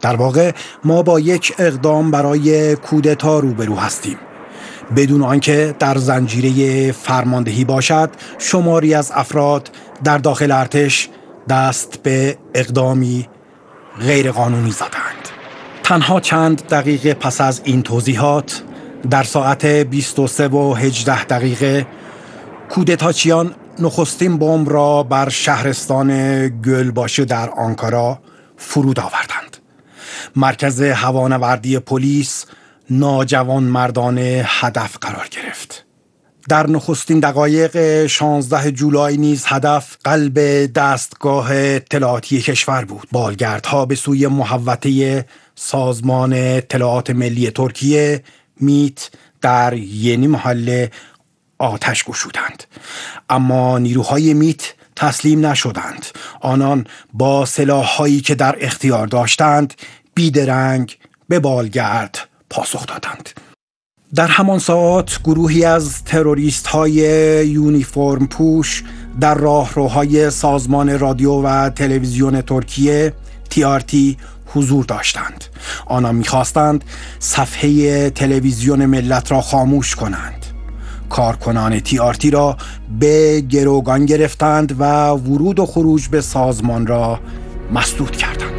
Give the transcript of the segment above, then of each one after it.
در واقع ما با یک اقدام برای کودتا روبرو هستیم. بدون آنکه در زنجیره فرماندهی باشد، شماری از افراد در داخل ارتش دست به اقدامی غیرقانونی زدند. تنها چند دقیقه پس از این توضیحات، در ساعت 23:18 کودتاچیان نخستین بمب را بر شهرستان گلباشه در آنکارا فرود آوردند. مرکز هوانوردی پلیس ناجوانمردانه هدف قرار گرفت. در نخستین دقایق 16 جولای نیز هدف قلب دستگاه اطلاعاتی کشور بود. بالگردها به سوی محوطه سازمان اطلاعات ملی ترکیه میت در یعنی محله آتش گشودند، اما نیروهای میت تسلیم نشدند. آنان با سلاح‌هایی که در اختیار داشتند بیدرنگ به بالگرد پاسخ دادند. در همان ساعت گروهی از تروریست‌های یونیفرم پوش در راهروهای سازمان رادیو و تلویزیون ترکیه TRT حضور داشتند. آنها می‌خواستند صفحه تلویزیون ملت را خاموش کنند. کارکنان TRT را به گروگان گرفتند و ورود و خروج به سازمان را مسدود کردند.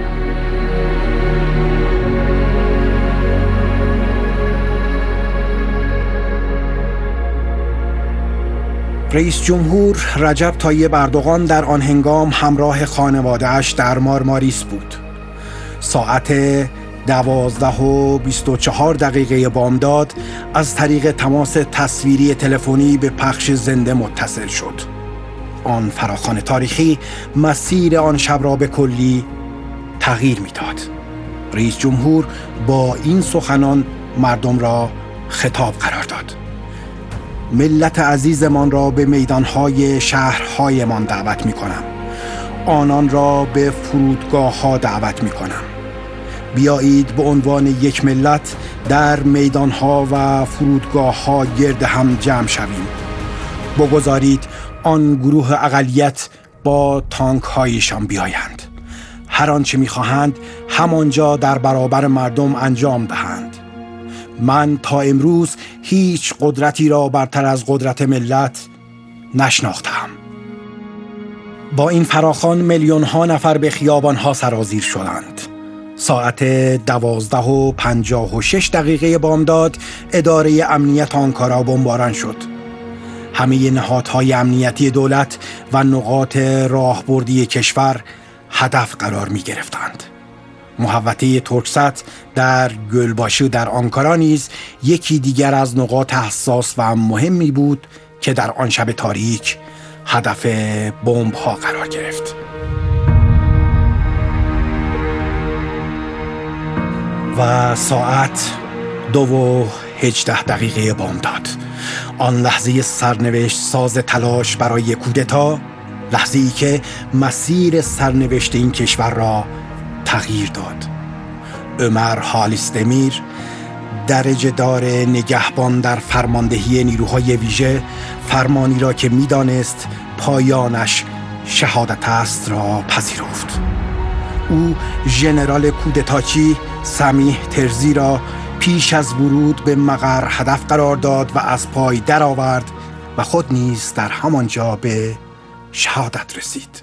رئیس جمهور رجب طیب اردوغان در آن هنگام همراه خانواده‌اش در مارماریس بود. ساعت 12:24 بامداد از طریق تماس تصویری تلفنی به پخش زنده متصل شد. آن فراخوان تاریخی مسیر آن شب را به کلی تغییر می‌داد. رئیس جمهور با این سخنان مردم را خطاب قرار داد. ملت عزیزمان را به میدانهای شهرهایمان دعوت می‌کنم. آنان را به فرودگاه‌ها دعوت می‌کنم. بیایید به عنوان یک ملت در میدانها و فرودگاه‌ها گرد هم جمع شویم. بگذارید آن گروه اقلیت با تانک‌هایشان بیایند. هر آنچه می‌خواهند همانجا در برابر مردم انجام دهند. من تا امروز هیچ قدرتی را برتر از قدرت ملت نشناختم. با این فراخوان میلیون‌ها نفر به خیابان‌ها سرازیر شدند. ساعت 12:56 بامداد اداره امنیت آنکارا بمباران شد. همه نهادهای امنیتی دولت و نقاط راهبردی کشور هدف قرار می گرفتند. محوطه ترکست در گلباشه در آنکارا نیز یکی دیگر از نقاط حساس و مهمی بود که در آن شب تاریک هدف بمب‌ها قرار گرفت. و ساعت 2:18 بامداد، آن لحظه سرنوشت ساز تلاش برای کودتا، لحظه‌ای که مسیر سرنوشت این کشور را تغییر داد. عمر حالیستمیر، درجه دار نگهبان در فرماندهی نیروهای ویژه، فرمانی را که می‌دانست پایانش شهادت است را پذیرفت. او ژنرال کودتاچی سمیح ترزی را پیش از ورود به مقر هدف قرار داد و از پای درآورد و خود نیز در همانجا به شهادت رسید.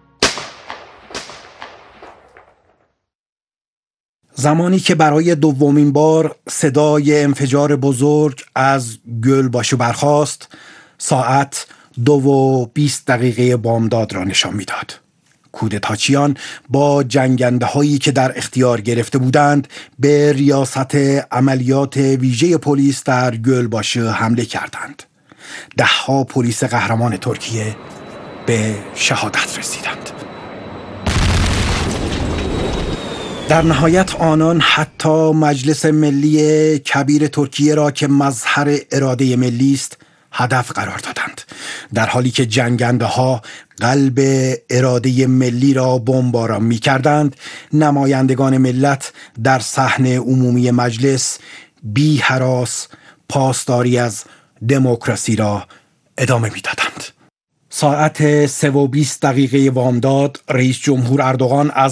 زمانی که برای دومین بار صدای انفجار بزرگ از گلباشه برخاست، ساعت 2:20 بامداد را نشان می‌داد. کودتاچیان با جنگنده هایی که در اختیار گرفته بودند به ریاست عملیات ویژه پلیس در گلباشه حمله کردند. 10 پلیس قهرمان ترکیه به شهادت رسیدند. در نهایت آنان حتی مجلس ملی کبیر ترکیه را که مظهر اراده ملی است هدف قرار دادند، در حالی که جنگنده ها قلب اراده ملی را بمباران می کردند. نمایندگان ملت در صحن عمومی مجلس بی هراس پاسداری از دموکراسی را ادامه می دادند. ساعت 3:20 بامداد رئیس جمهور اردوغان از